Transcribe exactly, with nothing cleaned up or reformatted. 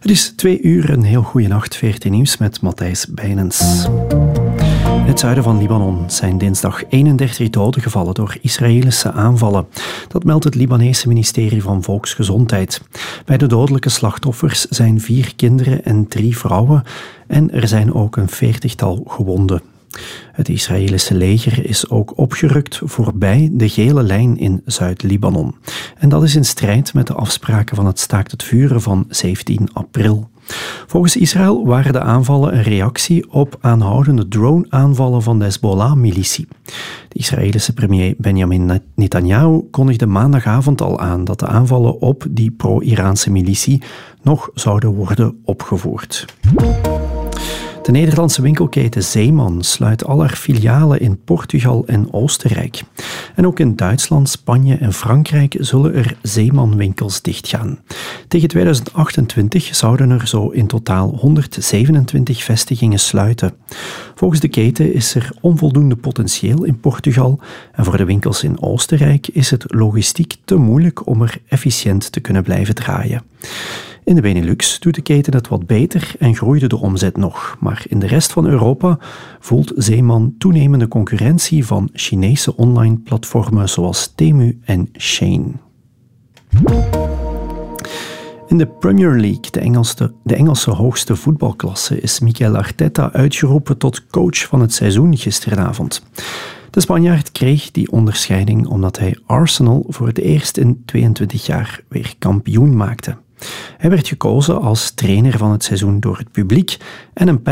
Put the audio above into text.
Het is twee uur, een heel goede nacht, V R T Nieuws met Matthijs Bijnens. In het zuiden van Libanon zijn dinsdag eenendertig doden gevallen door Israëlische aanvallen. Dat meldt het Libanese ministerie van Volksgezondheid. Bij de dodelijke slachtoffers zijn vier kinderen en drie vrouwen en er zijn ook een veertigtal gewonden. Het Israëlische leger is ook opgerukt voorbij de gele lijn in Zuid-Libanon. En dat is in strijd met de afspraken van het staakt het vuren van zeventien april. Volgens Israël waren de aanvallen een reactie op aanhoudende drone-aanvallen van de Hezbollah-militie. De Israëlische premier Benjamin Netanyahu kondigde maandagavond al aan dat de aanvallen op die pro-Iraanse militie nog zouden worden opgevoerd. De Nederlandse winkelketen Zeeman sluit al haar filialen in Portugal en Oostenrijk. En ook in Duitsland, Spanje en Frankrijk zullen er Zeeman-winkels dichtgaan. Tegen tweeduizend achtentwintig zouden er zo in totaal honderdzevenentwintig vestigingen sluiten. Volgens de keten is er onvoldoende potentieel in Portugal en voor de winkels in Oostenrijk is het logistiek te moeilijk om er efficiënt te kunnen blijven draaien. In de Benelux doet de keten het wat beter en groeide de omzet nog. Maar in de rest van Europa voelt Zeeman toenemende concurrentie van Chinese online platformen zoals Temu en Shein. In de Premier League, de Engelse, de Engelse hoogste voetbalklasse, is Mikel Arteta uitgeroepen tot coach van het seizoen gisteravond. De Spanjaard kreeg die onderscheiding omdat hij Arsenal voor het eerst in tweeëntwintig jaar weer kampioen maakte. Hij werd gekozen als trainer van het seizoen door het publiek en een